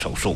手术。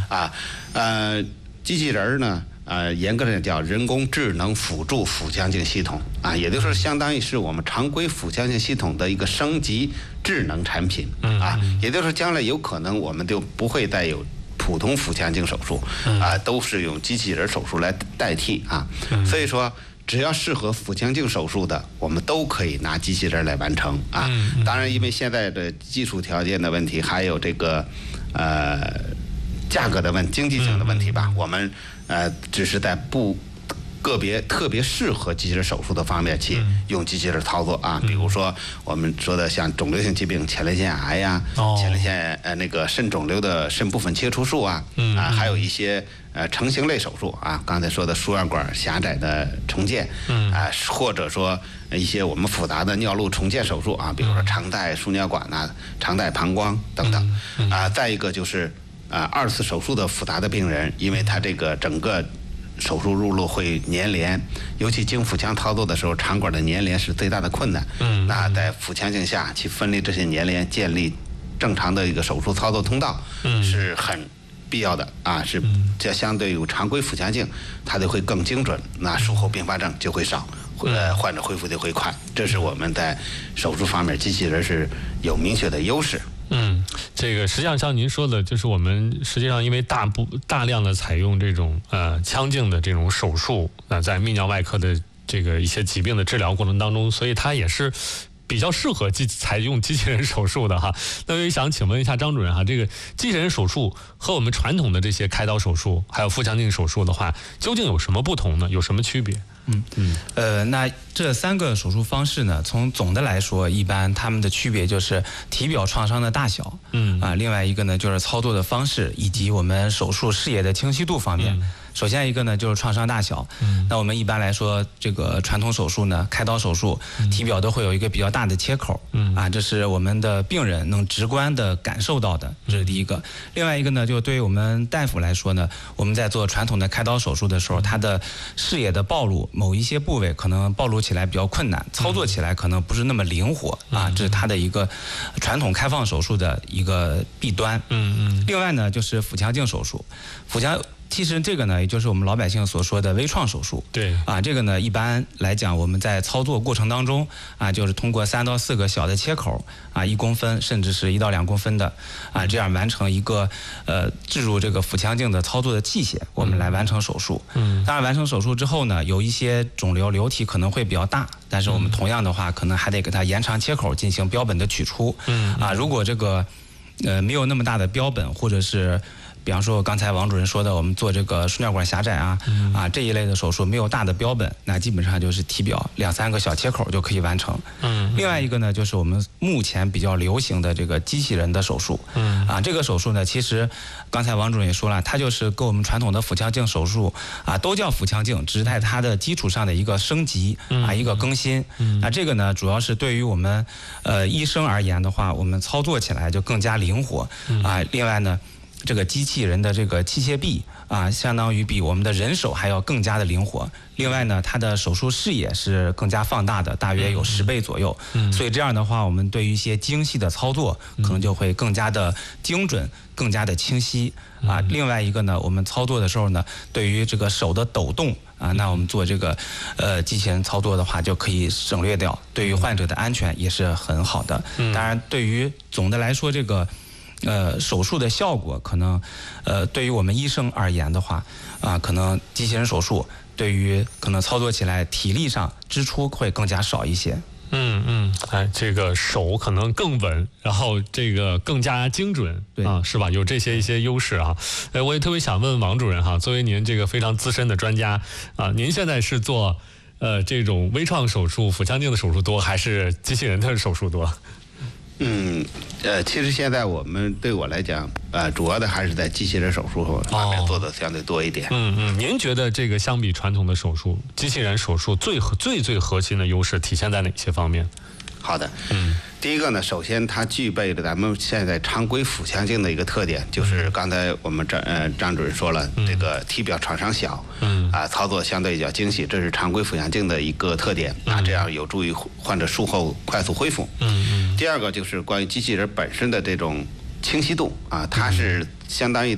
机器人呢，严格上叫人工智能辅助腹腔镜系统啊，也就是说，相当于是我们常规腹腔镜系统的一个升级智能产品啊，也就是说，将来有可能我们就不会再有普通腹腔镜手术啊，都是用机器人手术来代替啊，所以说。只要适合腹腔镜手术的，我们都可以拿机器人来完成啊。当然，因为现在的技术条件的问题，还有这个价格的经济性的问题吧，我们只是在个别特别适合机器人手术的方面去用机器人操作啊，比如说我们说的像肿瘤性疾病前列腺癌呀，前列腺那个肾肿瘤的肾部分切除术啊，还有一些成型类手术啊，刚才说的输卵管狭窄的重建，或者说一些我们复杂的尿路重建手术啊，比如说肠带输尿管呐、肠带膀胱等等啊，再一个就是二次手术的复杂的病人，因为他这个整个手术入路会粘连，尤其经腹腔操作的时候，肠管的粘连是最大的困难。那在腹腔镜下去分离这些粘连，建立正常的一个手术操作通道，是很必要的啊。是这相对于常规腹腔镜，它就会更精准，那术后并发症就会少，患者恢复就会快。这是我们在手术方面机器人是有明确的优势。 这个实际上像您说的，就是我们实际上因为大量的采用这种腔镜的这种手术，在泌尿外科的这个一些疾病的治疗过程当中，所以它也是比较适合采用机器人手术的哈。那我也想请问一下张主任哈，这个机器人手术和我们传统的这些开刀手术还有腹腔镜手术的话，究竟有什么不同呢？有什么区别？ 那这3个手术方式呢，从总的来说，一般它们的区别就是体表创伤的大小，另外一个呢就是操作的方式以及我们手术视野的清晰度方面。首先一个呢就是创伤大小，那我们一般来说这个传统手术呢，开刀手术体表都会有一个比较大的切口，这是我们的病人能直观的感受到的，这是第一个。另外一个呢，就对于我们大夫来说呢，我们在做传统的开刀手术的时候，它的视野的暴露，某一些部位可能暴露起来比较困难，操作起来可能不是那么灵活这是它的一个传统开放手术的一个弊端。另外呢，就是腹腔镜手术，其实这个呢，也就是我们老百姓所说的微创手术。 对这个呢，一般来讲，我们在操作过程当中就是通过3到4个小的切口1公分甚至是1到2公分的这样完成一个置入这个腹腔镜的操作的器械，我们来完成手术。当然，完成手术之后呢，有一些肿瘤瘤体可能会比较大，但是我们同样的话，可能还得给它延长切口进行标本的取出。如果这个没有那么大的标本，或者是比方说刚才王主任说的，我们做这个输尿管狭窄这一类的手术没有大的标本，那基本上就是体表2、3个小切口就可以完成。另外一个呢，就是我们目前比较流行的这个机器人的手术。这个手术呢，其实刚才王主任也说了，它就是跟我们传统的腹腔镜手术都叫腹腔镜，只是在它的基础上的一个升级一个更新。那这个呢，主要是对于我们医生而言的话，我们操作起来就更加灵活另外呢，这个机器人的这个器械臂相当于比我们的人手还要更加的灵活。另外呢，它的手术视野是更加放大的，大约有10倍左右。所以这样的话，我们对于一些精细的操作，可能就会更加的精准，更加的清晰另外一个呢，我们操作的时候呢，对于这个手的抖动那我们做这个机器人操作的话，就可以省略掉，对于患者的安全也是很好的。当然，对于总的来说这个手术的效果，可能对于我们医生而言的话可能机器人手术对于可能操作起来体力上支出会更加少一些。 这个手可能更稳，然后这个更加精准，是吧？有这些一些优势我也特别想问王主任作为您这个非常资深的专家您现在是做这种微创手术、腹腔镜的手术多，还是机器人的手术多？ 其实现在对我来讲，主要的还是在机器人手术方面做的相对多一点。 您觉得这个相比传统的手术，机器人手术最核心的优势体现在哪些方面？ 好的，第一个呢，首先它具备了咱们现在常规腹腔镜的一个特点，就是刚才我们张主任说了，这个体表创伤小，操作相对比较精细，这是常规腹腔镜的一个特点这样有助于患者术后快速恢复。第二个就是关于机器人本身的这种清晰度啊，它是相当于